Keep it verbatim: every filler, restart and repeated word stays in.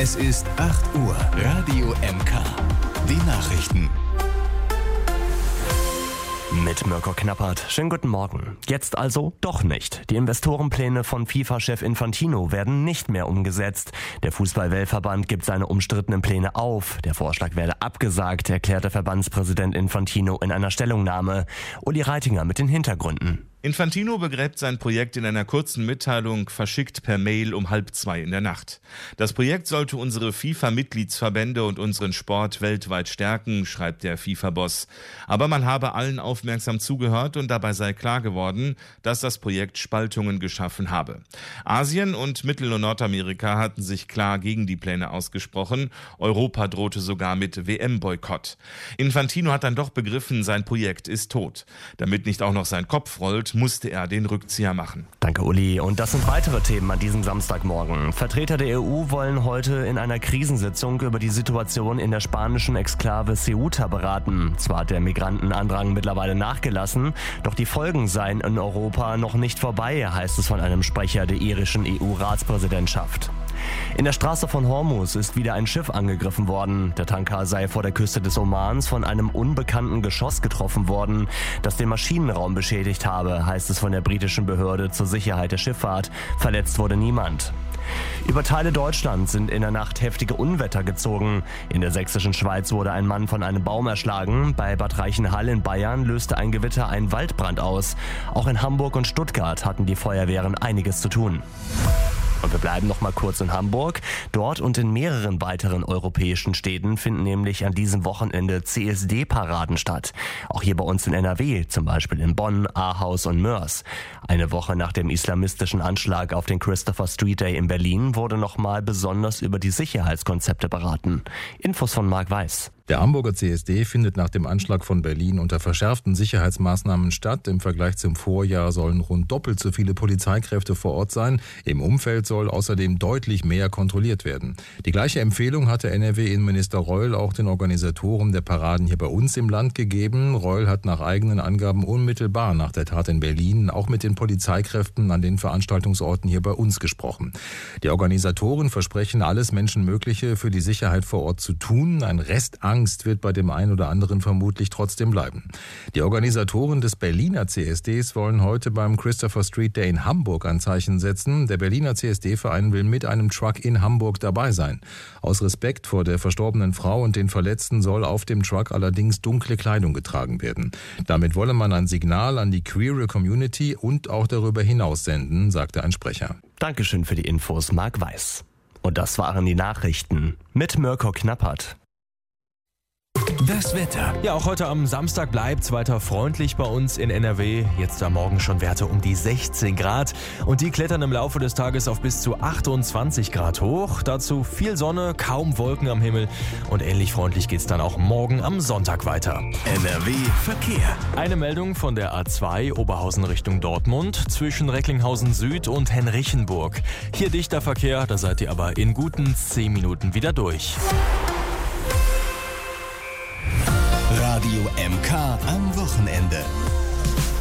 Es ist acht Uhr. Radio M K. Die Nachrichten. Mit Mirko Knappert. Schönen guten Morgen. Jetzt also doch nicht. Die Investorenpläne von FIFA-Chef Infantino werden nicht mehr umgesetzt. Der Fußball-Weltverband gibt seine umstrittenen Pläne auf. Der Vorschlag werde abgesagt, erklärte Verbandspräsident Infantino in einer Stellungnahme. Uli Reitinger mit den Hintergründen. Infantino begräbt sein Projekt in einer kurzen Mitteilung, verschickt per Mail um halb zwei in der Nacht. Das Projekt sollte unsere FIFA-Mitgliedsverbände und unseren Sport weltweit stärken, schreibt der FIFA-Boss. Aber man habe allen aufmerksam zugehört und dabei sei klar geworden, dass das Projekt Spaltungen geschaffen habe. Asien und Mittel- und Nordamerika hatten sich klar gegen die Pläne ausgesprochen. Europa drohte sogar mit W M-Boykott. Infantino hat dann doch begriffen, sein Projekt ist tot. Damit nicht auch noch sein Kopf rollt, musste er den Rückzieher machen. Danke, Uli. Und das sind weitere Themen an diesem Samstagmorgen. Vertreter der E U wollen heute in einer Krisensitzung über die Situation in der spanischen Exklave Ceuta beraten. Zwar hat der Migrantenandrang mittlerweile nachgelassen, doch die Folgen seien in Europa noch nicht vorbei, heißt es von einem Sprecher der irischen E U-Ratspräsidentschaft. In der Straße von Hormuz ist wieder ein Schiff angegriffen worden. Der Tanker sei vor der Küste des Omans von einem unbekannten Geschoss getroffen worden, das den Maschinenraum beschädigt habe, heißt es von der britischen Behörde zur Sicherheit der Schifffahrt. Verletzt wurde niemand. Über Teile Deutschlands sind in der Nacht heftige Unwetter gezogen. In der sächsischen Schweiz wurde ein Mann von einem Baum erschlagen. Bei Bad Reichenhall in Bayern löste ein Gewitter einen Waldbrand aus. Auch in Hamburg und Stuttgart hatten die Feuerwehren einiges zu tun. Und wir bleiben noch mal kurz in Hamburg. Dort und in mehreren weiteren europäischen Städten finden nämlich an diesem Wochenende C S D-Paraden statt. Auch hier bei uns in N R W, zum Beispiel in Bonn, Ahaus und Mörs. Eine Woche nach dem islamistischen Anschlag auf den Christopher Street Day in Berlin wurde noch mal besonders über die Sicherheitskonzepte beraten. Infos von Marc Weiß. Der Hamburger C S D findet nach dem Anschlag von Berlin unter verschärften Sicherheitsmaßnahmen statt. Im Vergleich zum Vorjahr sollen rund doppelt so viele Polizeikräfte vor Ort sein. Im Umfeld soll außerdem deutlich mehr kontrolliert werden. Die gleiche Empfehlung hatte N R W-Innenminister Reul auch den Organisatoren der Paraden hier bei uns im Land gegeben. Reul hat nach eigenen Angaben unmittelbar nach der Tat in Berlin auch mit den Polizeikräften an den Veranstaltungsorten hier bei uns gesprochen. Die Organisatoren versprechen, alles Menschenmögliche für die Sicherheit vor Ort zu tun. Ein Rest Angst wird bei dem einen oder anderen vermutlich trotzdem bleiben. Die Organisatoren des Berliner C S Ds wollen heute beim Christopher Street Day in Hamburg ein Zeichen setzen. Der Berliner C S D-Verein will mit einem Truck in Hamburg dabei sein. Aus Respekt vor der verstorbenen Frau und den Verletzten soll auf dem Truck allerdings dunkle Kleidung getragen werden. Damit wolle man ein Signal an die queere Community und auch darüber hinaus senden, sagte ein Sprecher. Dankeschön für die Infos, Marc Weiß. Und das waren die Nachrichten mit Mirko Knappert. Das Wetter. Ja, auch heute am Samstag bleibt es weiter freundlich bei uns in N R W. Jetzt am Morgen schon Werte um die sechzehn Grad. Und die klettern im Laufe des Tages auf bis zu achtundzwanzig Grad hoch. Dazu viel Sonne, kaum Wolken am Himmel. Und ähnlich freundlich geht es dann auch morgen am Sonntag weiter. N R W Verkehr. Eine Meldung von der A zwei Oberhausen Richtung Dortmund zwischen Recklinghausen Süd und Henrichenburg. Hier dichter Verkehr, da seid ihr aber in guten zehn Minuten wieder durch. Radio M K am Wochenende.